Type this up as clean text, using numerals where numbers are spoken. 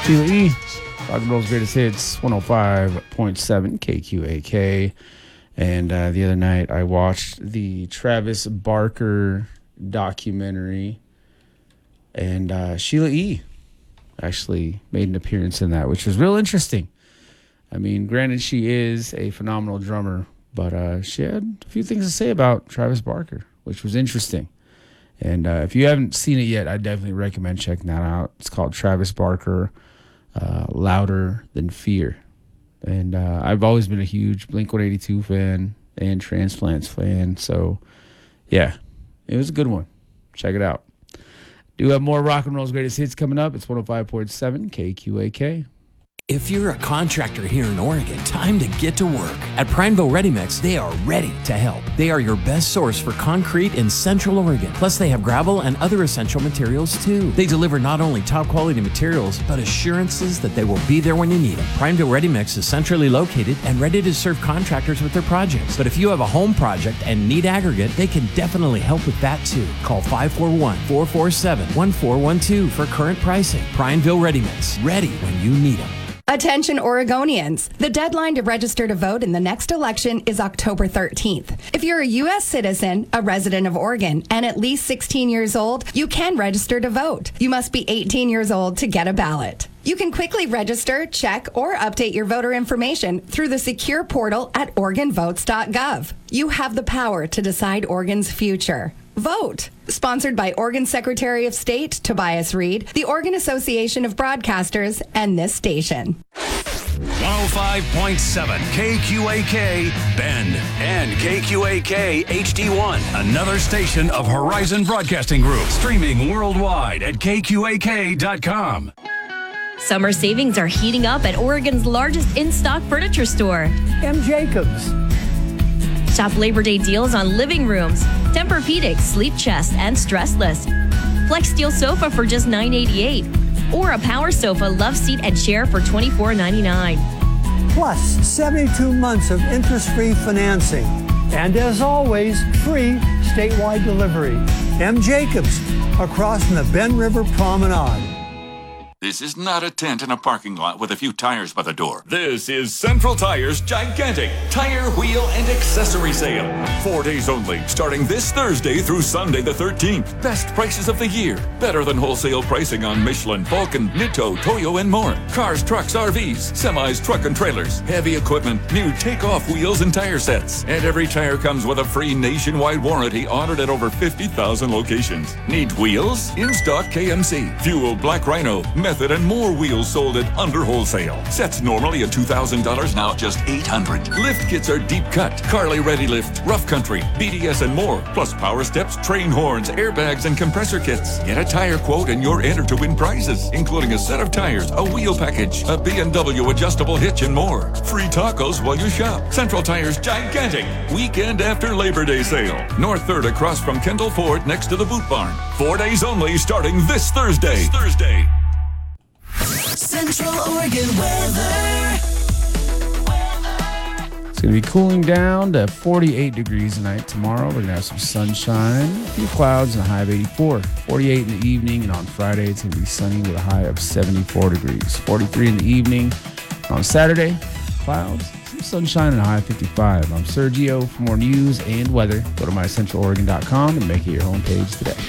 Sheila E. Rock and Roll's Greatest Hits, 105.7 KQAK. And the other night I watched the Travis Barker documentary. And Sheila E. actually made an appearance in that, which was real interesting. I mean, granted, she is a phenomenal drummer, but she had a few things to say about Travis Barker, which was interesting. And if you haven't seen it yet, I definitely recommend checking that out. It's called Travis Barker, Louder Than Fear. And I've always been a huge Blink-182 fan and Transplants fan. So, yeah, it was a good one. Check it out. Do have more Rock and Roll's Greatest Hits coming up. It's 105.7 KQAK. If you're a contractor here in Oregon, time to get to work. At Prineville Ready Mix, they are ready to help. They are your best source for concrete in Central Oregon. Plus, they have gravel and other essential materials, too. They deliver not only top quality materials, but assurances that they will be there when you need them. Prineville Ready Mix is centrally located and ready to serve contractors with their projects. But if you have a home project and need aggregate, they can definitely help with that, too. Call 541-447-1412 for current pricing. Prineville Ready Mix, ready when you need them. Attention Oregonians. The deadline to register to vote in the next election is October 13th. If you're a U.S. citizen, a resident of Oregon, and at least 16 years old, you can register to vote. You must be 18 years old to get a ballot. You can quickly register, check, or update your voter information through the secure portal at OregonVotes.gov. You have the power to decide Oregon's future. Vote. Sponsored by Oregon Secretary of State Tobias Reed, the Oregon Association of Broadcasters, and this station. 105.7 KQAK Bend and KQAK HD1, another station of Horizon Broadcasting Group, streaming worldwide at KQAK.com. Summer savings are heating up at Oregon's largest in-stock furniture store, M. Jacobs. Shop Labor Day deals on living rooms, Tempur-Pedic, sleep chest, and stressless. Flex Steel sofa for just $9.88, or a Power Sofa love seat and chair for $24.99. Plus 72 months of interest-free financing. And as always, free statewide delivery. M. Jacobs, across from the Bend River Promenade. This is not a tent in a parking lot with a few tires by the door. This is Central Tire's gigantic tire, wheel, and accessory sale. 4 days only, starting this Thursday through Sunday the 13th. Best prices of the year. Better than wholesale pricing on Michelin, Vulcan, Nitto, Toyo, and more. Cars, trucks, RVs, semis, truck and trailers, heavy equipment, new take-off wheels and tire sets. And every tire comes with a free nationwide warranty honored at over 50,000 locations. Need wheels? In stock KMC, Fuel, Black Rhino, Method, and more wheels sold at under wholesale. Sets normally at $2,000, now just $800. Lift kits are deep cut, Carly Ready Lift, Rough Country, BDS, and more. Plus power steps, train horns, airbags, and compressor kits. Get a tire quote and you're entered to win prizes, including a set of tires, a wheel package, a B&W adjustable hitch, and more. Free tacos while you shop. Central Tire's gigantic weekend after Labor Day sale. North 3rd across from Kendall Ford next to the Boot Barn. 4 days only starting this Thursday. Central Oregon weather. It's going to be cooling down to 48 degrees tonight. Tomorrow, we're going to have some sunshine, a few clouds, and a high of 84. 48 in the evening, and on Friday, it's going to be sunny with a high of 74 degrees. 43 in the evening. On Saturday, clouds, some sunshine, and a high of 55. I'm Sergio. For more news and weather, go to mycentraloregon.com and make it your homepage today.